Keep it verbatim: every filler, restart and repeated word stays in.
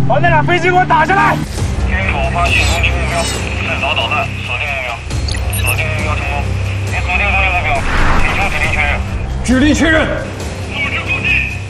把那俩飞机给我打下来！ 军口发现攻击目标，制导导弹，锁定目标，锁定目标成功。已锁定攻击目标，请求指令确认。 指令确认。